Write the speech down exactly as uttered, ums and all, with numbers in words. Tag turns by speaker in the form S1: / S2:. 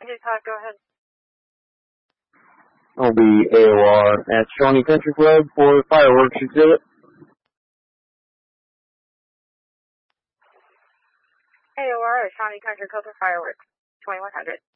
S1: Hey, Todd, go ahead.
S2: I'll be A O R at Shawnee Country Club for fireworks exhibit.
S1: A O R at Shawnee Country Club for fireworks, twenty-one hundred.